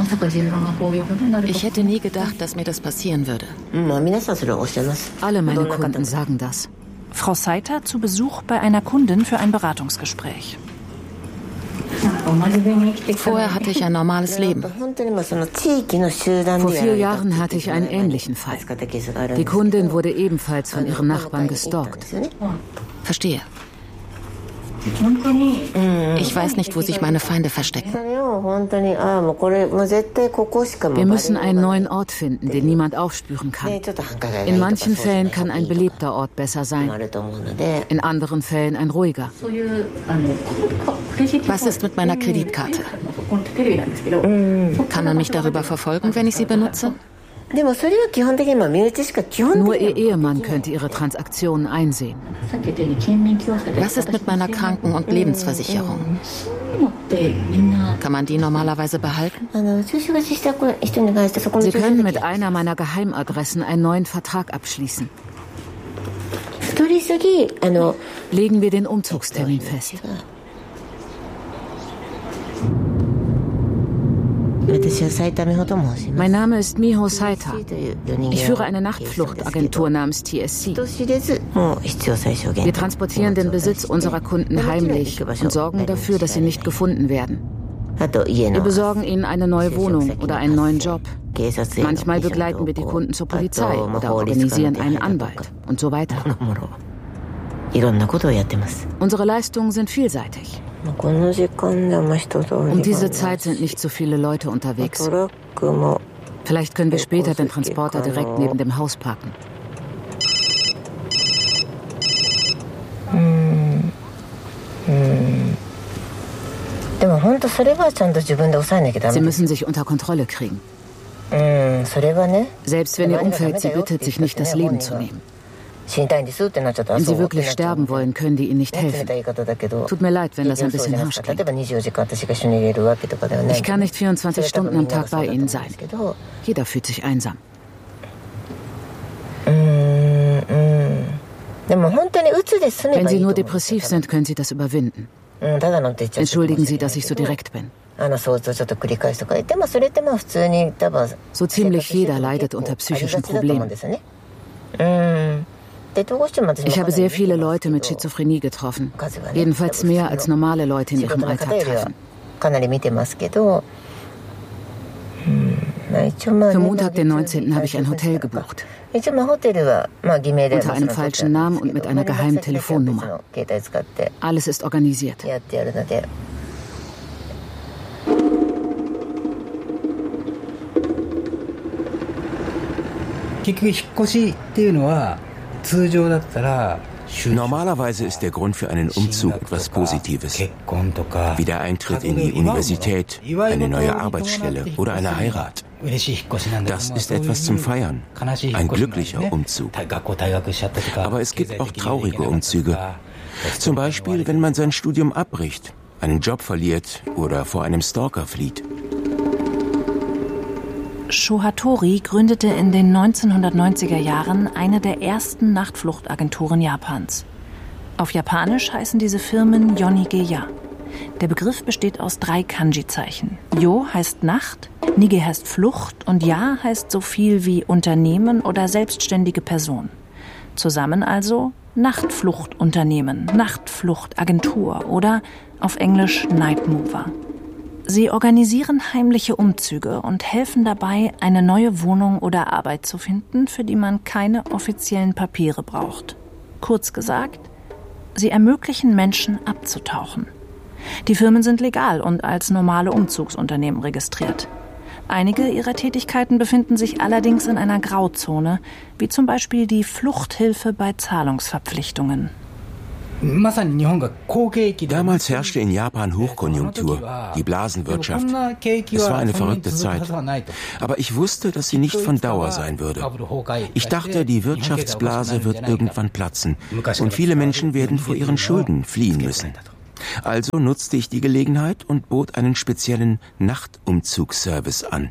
Ich hätte nie gedacht, dass mir das passieren würde. Alle meine Kunden sagen das. Frau Saita zu Besuch bei einer Kundin für ein Beratungsgespräch. Vorher hatte ich ein normales Leben. Vor 4 Jahren hatte ich einen ähnlichen Fall. Die Kundin wurde ebenfalls von ihren Nachbarn gestalkt. Verstehe. Ich weiß nicht, wo sich meine Feinde verstecken. Wir müssen einen neuen Ort finden, den niemand aufspüren kann. In manchen Fällen kann ein belebter Ort besser sein, in anderen Fällen ein ruhiger. Was ist mit meiner Kreditkarte? Kann man mich darüber verfolgen, wenn ich sie benutze? Nur ihr Ehemann könnte ihre Transaktionen einsehen. Was ist mit meiner Kranken- und Lebensversicherung? Kann man die normalerweise behalten? Sie können mit einer meiner Geheimadressen einen neuen Vertrag abschließen. Legen wir den Umzugstermin fest. Mein Name ist Miho Saita. Ich führe eine Nachtfluchtagentur namens TSC. Wir transportieren den Besitz unserer Kunden heimlich und sorgen dafür, dass sie nicht gefunden werden. Wir besorgen ihnen eine neue Wohnung oder einen neuen Job. Manchmal begleiten wir die Kunden zur Polizei oder organisieren einen Anwalt und so weiter. Unsere Leistungen sind vielseitig. Um diese Zeit sind nicht so viele Leute unterwegs. Vielleicht können wir später den Transporter direkt neben dem Haus parken. Sie müssen sich unter Kontrolle kriegen. Selbst wenn Ihr Umfeld Sie bittet, sich nicht das Leben zu nehmen. Wenn Sie wirklich sterben wollen, können die Ihnen nicht helfen. Tut mir leid, wenn das ein bisschen harsch klingt. Ich kann nicht 24 Stunden am Tag bei Ihnen sein. Jeder fühlt sich einsam. Wenn Sie nur depressiv sind, können Sie das überwinden. Entschuldigen Sie, dass ich so direkt bin. So ziemlich jeder leidet unter psychischen Problemen. Ich habe sehr viele Leute mit Schizophrenie getroffen. Jedenfalls mehr als normale Leute in ihrem Alltag treffen. Für Montag, den 19. habe ich ein Hotel gebucht. Unter einem falschen Namen und mit einer geheimen Telefonnummer. Alles ist organisiert. Normalerweise ist der Grund für einen Umzug etwas Positives, wie der Eintritt in die Universität, eine neue Arbeitsstelle oder eine Heirat. Das ist etwas zum Feiern, ein glücklicher Umzug. Aber es gibt auch traurige Umzüge. Zum Beispiel, wenn man sein Studium abbricht, einen Job verliert oder vor einem Stalker flieht. Sho Hattori gründete in den 1990er Jahren eine der ersten Nachtfluchtagenturen Japans. Auf Japanisch heißen diese Firmen Yonigeya. Der Begriff besteht aus 3 Kanji-Zeichen. Yo heißt Nacht, Nige heißt Flucht und Ya heißt so viel wie Unternehmen oder selbstständige Person. Zusammen also Nachtfluchtunternehmen, Nachtfluchtagentur oder auf Englisch Night Mover. Sie organisieren heimliche Umzüge und helfen dabei, eine neue Wohnung oder Arbeit zu finden, für die man keine offiziellen Papiere braucht. Kurz gesagt, sie ermöglichen Menschen abzutauchen. Die Firmen sind legal und als normale Umzugsunternehmen registriert. Einige ihrer Tätigkeiten befinden sich allerdings in einer Grauzone, wie zum Beispiel die Fluchthilfe bei Zahlungsverpflichtungen. Damals herrschte in Japan Hochkonjunktur, die Blasenwirtschaft. Es war eine verrückte Zeit. Aber ich wusste, dass sie nicht von Dauer sein würde. Ich dachte, die Wirtschaftsblase wird irgendwann platzen und viele Menschen werden vor ihren Schulden fliehen müssen. Also nutzte ich die Gelegenheit und bot einen speziellen Nachtumzugsservice an.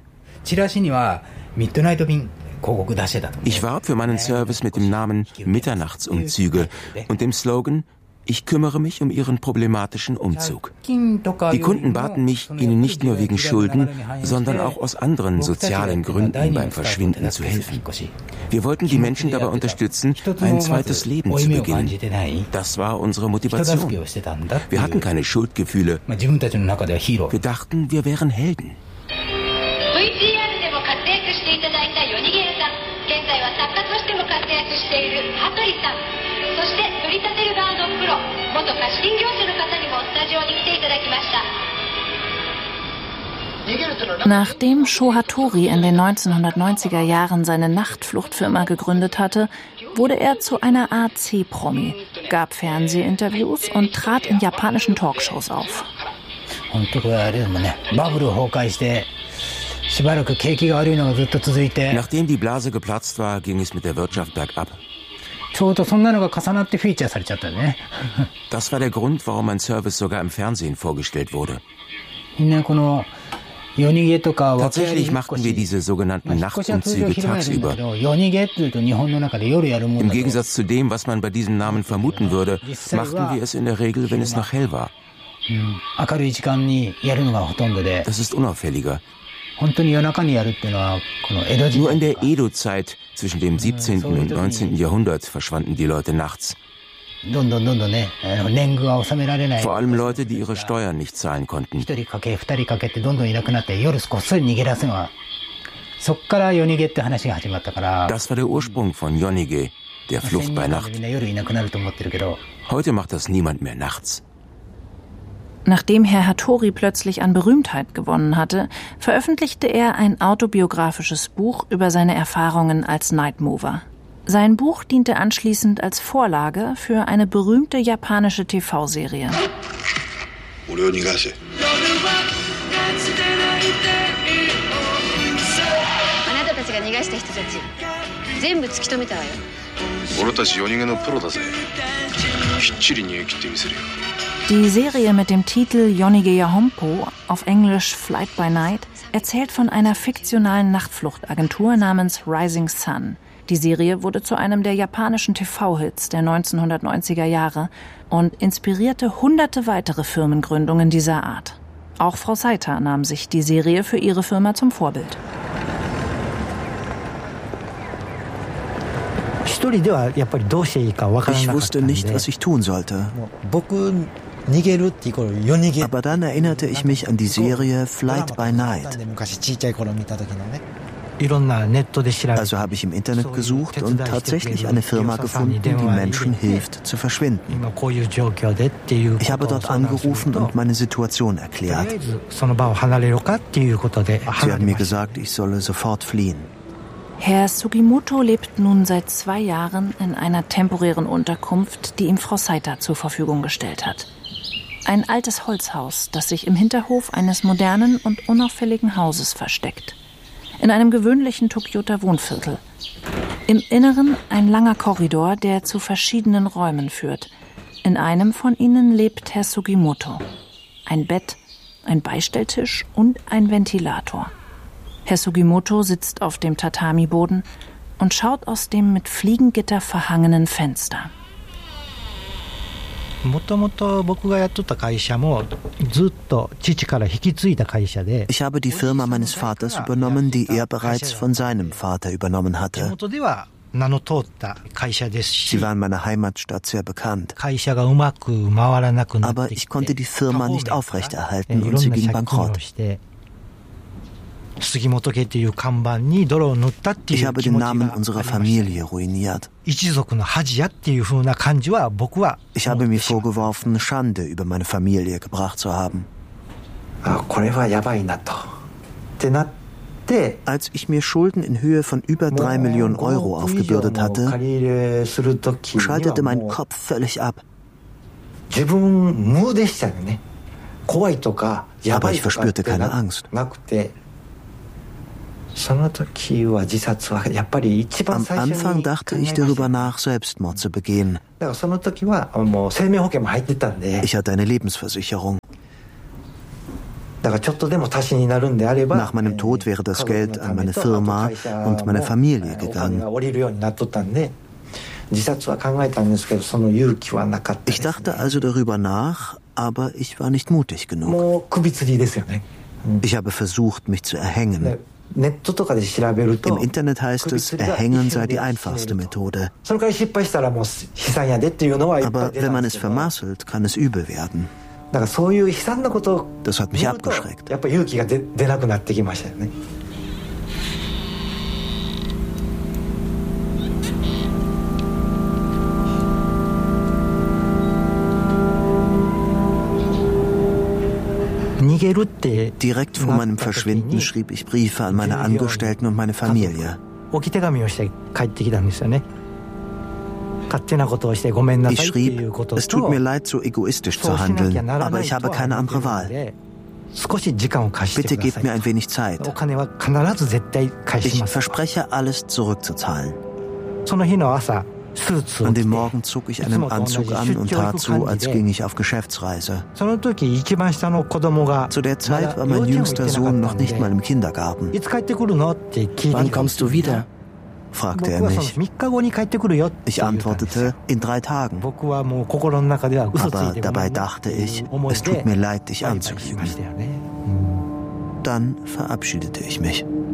Ich warb für meinen Service mit dem Namen Mitternachtsumzüge und dem Slogan Ich kümmere mich um ihren problematischen Umzug. Die Kunden baten mich, ihnen nicht nur wegen Schulden, sondern auch aus anderen sozialen Gründen beim Verschwinden zu helfen. Wir wollten die Menschen dabei unterstützen, ein zweites Leben zu beginnen. Das war unsere Motivation. Wir hatten keine Schuldgefühle. Wir dachten, wir wären Helden. Nachdem Sho Hattori in den 1990er Jahren seine Nachtfluchtfirma gegründet hatte, wurde er zu einer Art C-Promi, gab Fernsehinterviews und trat in japanischen Talkshows auf. Nachdem die Blase geplatzt war, ging es mit der Wirtschaft bergab. Das war der Grund, warum mein Service sogar im Fernsehen vorgestellt wurde. Tatsächlich machten wir diese sogenannten Nachtumzüge tagsüber. Im Gegensatz zu dem, was man bei diesem Namen vermuten würde, machten wir es in der Regel, wenn es noch hell war. Das ist unauffälliger. Nur in der Edo-Zeit zwischen dem 17. und 19. Jahrhundert verschwanden die Leute nachts. Vor allem Leute, die ihre Steuern nicht zahlen konnten. Das war der Ursprung von Yonige, der Flucht bei Nacht. Heute macht das niemand mehr nachts. Nachdem Herr Hattori plötzlich an Berühmtheit gewonnen hatte, veröffentlichte er ein autobiografisches Buch über seine Erfahrungen als Nightmover. Sein Buch diente anschließend als Vorlage für eine berühmte japanische TV-Serie. Die Serie mit dem Titel Yonigeya Hompo, auf Englisch Flight by Night, erzählt von einer fiktionalen Nachtfluchtagentur namens Rising Sun. Die Serie wurde zu einem der japanischen TV-Hits der 1990er Jahre und inspirierte hunderte weitere Firmengründungen dieser Art. Auch Frau Saita nahm sich die Serie für ihre Firma zum Vorbild. Ich wusste nicht, was ich tun sollte. Aber dann erinnerte ich mich an die Serie Flight by Night. Also habe ich im Internet gesucht und tatsächlich eine Firma gefunden, die Menschen hilft, zu verschwinden. Ich habe dort angerufen und meine Situation erklärt. Sie haben mir gesagt, ich solle sofort fliehen. Herr Sugimoto lebt nun seit 2 Jahren in einer temporären Unterkunft, die ihm Frau Saita zur Verfügung gestellt hat. Ein altes Holzhaus, das sich im Hinterhof eines modernen und unauffälligen Hauses versteckt. In einem gewöhnlichen Tokioter Wohnviertel. Im Inneren ein langer Korridor, der zu verschiedenen Räumen führt. In einem von ihnen lebt Herr Sugimoto. Ein Bett, ein Beistelltisch und ein Ventilator. Herr Sugimoto sitzt auf dem Tatami-Boden und schaut aus dem mit Fliegengitter verhangenen Fenster. Ich habe die Firma meines Vaters übernommen, die er bereits von seinem Vater übernommen hatte. Sie war in meiner Heimatstadt sehr bekannt. Aber ich konnte die Firma nicht aufrechterhalten und sie ging bankrott. Ich habe den Namen unserer Familie ruiniert. Ich habe mir vorgeworfen, Schande über meine Familie gebracht zu haben. Als ich mir Schulden in Höhe von über 3 Millionen Euro aufgebürdet hatte, schaltete mein Kopf völlig ab. Aber ich verspürte keine Angst. Am Anfang dachte ich darüber nach, Selbstmord zu begehen. Ich hatte eine Lebensversicherung. Nach meinem Tod wäre das Geld an meine Firma und meine Familie gegangen. Ich dachte also darüber nach, aber ich war nicht mutig genug. Ich habe versucht, mich zu erhängen. Im Internet heißt es, Erhängen sei die einfachste Methode. Aber wenn man es vermasselt, kann es übel werden. Das hat mich abgeschreckt. Direkt vor meinem Verschwinden schrieb ich Briefe an meine Angestellten und meine Familie. Ich schrieb, es tut mir leid, so egoistisch zu handeln, aber ich habe keine andere Wahl. Bitte gebt mir ein wenig Zeit. Ich verspreche, alles zurückzuzahlen. An dem Morgen zog ich einen Anzug an und tat so, als ging ich auf Geschäftsreise. Zu der Zeit war mein jüngster Sohn noch nicht mal im Kindergarten. Wann kommst du wieder? Fragte er mich. Ich antwortete, in 3 Tagen. Aber dabei dachte ich, es tut mir leid, dich anzulügen. Dann verabschiedete ich mich.